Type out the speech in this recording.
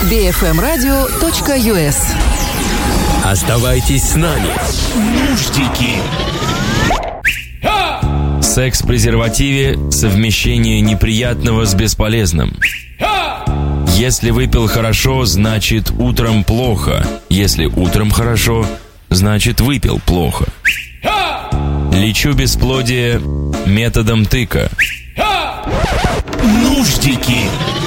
bfmradio.us. Оставайтесь с нами. Нуждики. Секс в презервативе – совмещение неприятного с бесполезным. Если выпил хорошо, значит утром плохо. Если утром хорошо, значит выпил плохо. Лечу бесплодие методом тыка. Нуждики.